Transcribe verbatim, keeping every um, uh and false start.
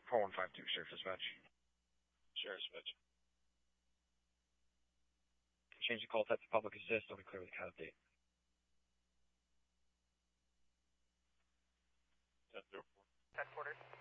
four one five two, Sheriff Dispatch. Sheriff Dispatch. Change the call type to public assist. I'll be clear with the cat update. ten zero four. ten quarters.